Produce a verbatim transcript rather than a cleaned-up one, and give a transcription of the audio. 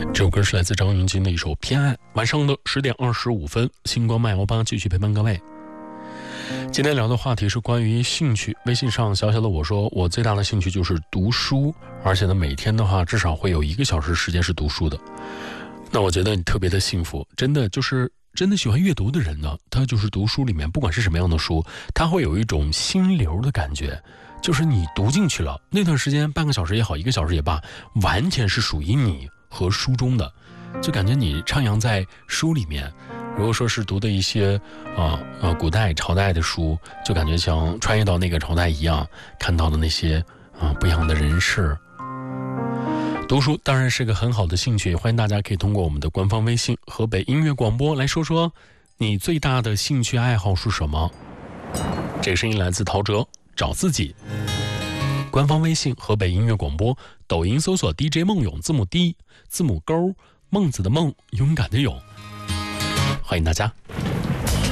这首歌是来自张芸京的一首《偏爱》。晚上的十点二十五分，星光麦欧巴继续陪伴各位。今天聊的话题是关于兴趣。微信上小小的我说，我最大的兴趣就是读书，而且呢，每天的话至少会有一个小时时间是读书的。那我觉得你特别的幸福，真的就是真的喜欢阅读的人呢，他就是读书里面不管是什么样的书，他会有一种心流的感觉，就是你读进去了，那段时间半个小时也好，一个小时也罢，完全是属于你和书中的，就感觉你徜徉在书里面。如果说是读的一些啊呃古代朝代的书，就感觉像穿越到那个朝代一样，看到的那些啊不一样的人事。读书当然是个很好的兴趣，欢迎大家可以通过我们的官方微信河北音乐广播来说说你最大的兴趣爱好是什么。这个声音来自陶喆，找自己。官方微信河北音乐广播，抖音搜索 D J 梦勇，字母 D 字母勾，孟子的孟，勇敢的勇，欢迎大家。